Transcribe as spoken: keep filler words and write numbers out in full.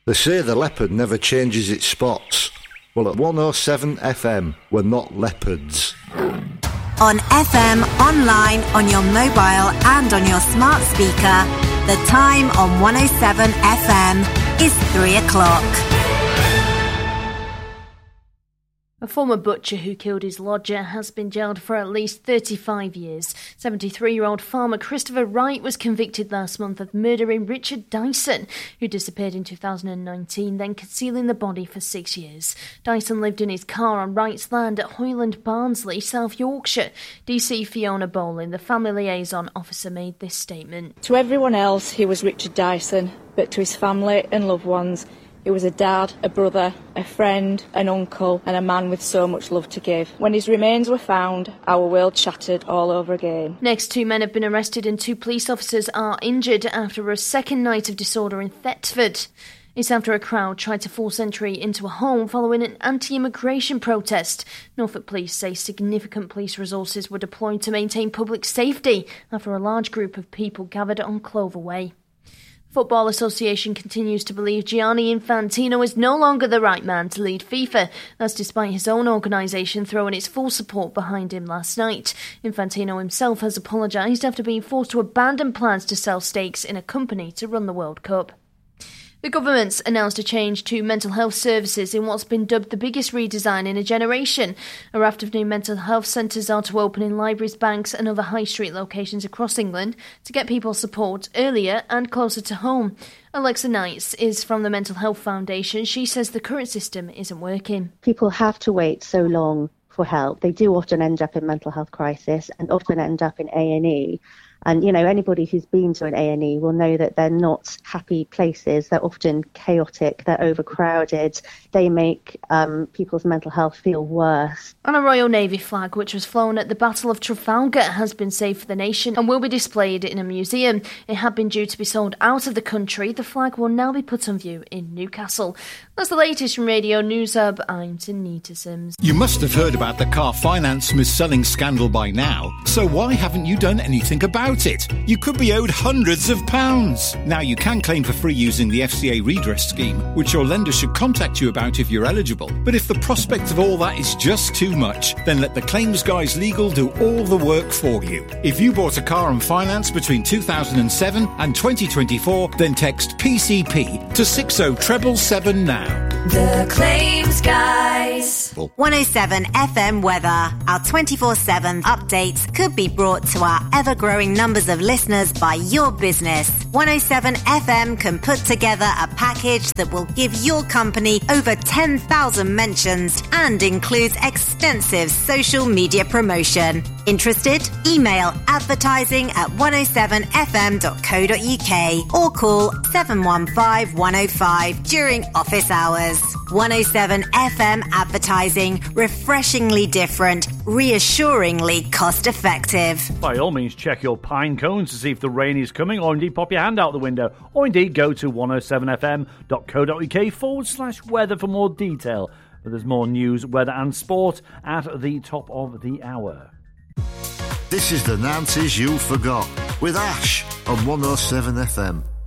They say the leopard never changes its spots. Well, at one oh seven F M, we're not leopards. On F M, online, on your mobile and on your smart speaker, the time on one oh seven F M is three o'clock. A former butcher who killed his lodger has been jailed for at least thirty-five years. seventy-three-year-old farmer Christopher Wright was convicted last month of murdering Richard Dyson, who disappeared in two thousand nineteen, then concealing the body for six years. Dyson lived in his car on Wright's land at Hoyland Barnsley, South Yorkshire. D C Fiona Bolin, the family liaison officer, made this statement. To everyone else, he was Richard Dyson, but to his family and loved ones, he was a dad, a brother, a friend, an uncle, and a man with so much love to give. When his remains were found, our world shattered all over again. Next, two men have been arrested and two police officers are injured after a second night of disorder in Thetford. It's after a crowd tried to force entry into a home following an anti-immigration protest. Norfolk police say significant police resources were deployed to maintain public safety after a large group of people gathered on Clover Way. Football Association continues to believe Gianni Infantino is no longer the right man to lead FIFA. That's despite his own organisation throwing its full support behind him last night. Infantino himself has apologised after being forced to abandon plans to sell stakes in a company to run the World Cup. The government's announced a change to mental health services in what's been dubbed the biggest redesign in a generation. A raft of new mental health centres are to open in libraries, banks and other high street locations across England to get people support earlier and closer to home. Alexa Knights is from the Mental Health Foundation. She says the current system isn't working. People have to wait so long for help. They do often end up in mental health crisis and often end up in A and E. And, you know, anybody who's been to an A and E will know that they're not happy places. They're often chaotic. They're overcrowded. They make um, people's mental health feel worse. And a Royal Navy flag, which was flown at the Battle of Trafalgar, has been saved for the nation and will be displayed in a museum. It had been due to be sold out of the country. The flag will now be put on view in Newcastle. That's the latest from Radio News Hub. I'm Tanita Sims. You must have heard about the car finance mis-selling scandal by now. So why haven't you done anything about it? You could be owed hundreds of pounds. Now you can claim for free using the F C A redress scheme, which your lender should contact you about if you're eligible. But if the prospect of all that is just too much, then let the Claims Guys Legal do all the work for you. If you bought a car on finance between two thousand seven and twenty twenty-four, then text P C P to six oh seven seven now. The Claims Guys. one oh seven F M weather. Our twenty-four seven updates could be brought to our ever-growing numbers of listeners by your business. one oh seven F M can put together a package that will give your company over ten thousand mentions and includes extensive social media promotion. Interested? Email advertising at one oh seven f m dot co dot u k or call seven one five one oh five during office hours. one oh seven F M advertising, refreshingly different, reassuringly cost-effective. By all means, check your pine cones to see if the rain is coming, or indeed pop your hand out the window, or indeed go to one oh seven f m dot co dot u k forward slash weather for more detail. But there's more news, weather and sport at the top of the hour. This is the Nancies You Forgot with Ash on one oh seven F M.